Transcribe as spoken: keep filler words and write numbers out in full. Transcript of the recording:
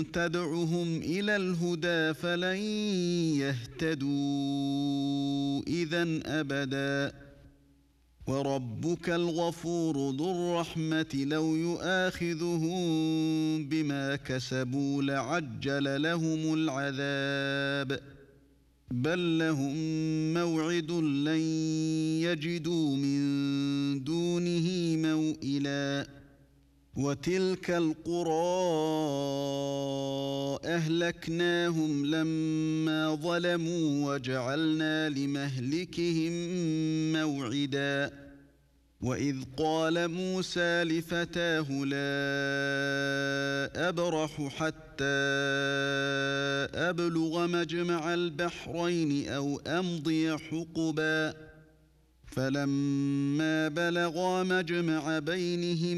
تدعهم إلى الهدى فلن يهتدوا إذًا أبدًا وربك الغفور ذو الرحمة لو يؤاخذهم بما كسبوا لعجل لهم العذاب بل لهم موعد لن يجدوا من دونه موئلا وتلك القرى أهلكناهم لما ظلموا وجعلنا لمهلكهم موعدا وإذ قال موسى لفتاه لا أبرح حتى أبلغ مجمع البحرين أو أمضي حقبا فلما بلغا مجمع بينهما